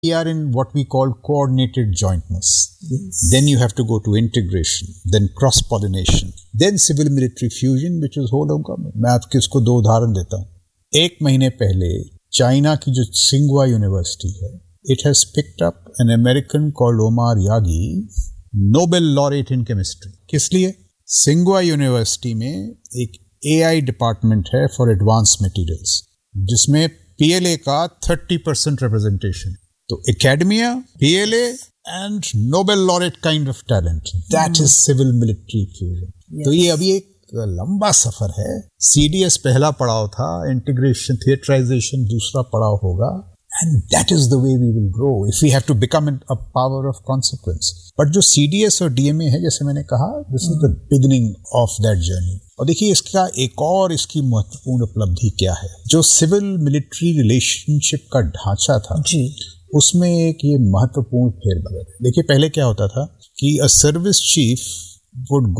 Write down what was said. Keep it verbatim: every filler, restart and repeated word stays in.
We are in what we call coordinated jointness. Yes. Then you have to go to integration, then cross-pollination, then civil-military fusion, which is whole of government. मैं आपको इसको दो उदाहरण देता हूँ. एक महीने पहले चाइना की जो सिंगुआ यूनिवर्सिटी है, it has picked up an American called Omar Yagi, Nobel laureate in chemistry. किस लिए? सिंगुआ यूनिवर्सिटी में एक A I डिपार्टमेंट है फॉर एडवांस मटेरियल्स, जिसमें P L A का थर्टी परसेंट रिप्रेजेंटेशन. तो academia, P L A and Nobel laureate kind of talent. That mm. is civil military fusion. Yes. तो ये अभी एक लंबा सफर है. C D S पहला पड़ाव था, integration, theaterization दूसरा पड़ाव होगा. And that is the way we will grow if we have to become a power of consequence. But जो C D S और D M A है, जैसे मैंने कहा, this mm. is the beginning of that journey. और देखिए इसका एक और इसकी महत्वपूर्ण उपलब्धि क्या है. जो सिविल मिलिट्री रिलेशनशिप का ढांचा था जी, उसमें एक ये महत्वपूर्ण फेरबदल है. देखिए पहले क्या होता था कि अ सर्विस चीफ वुड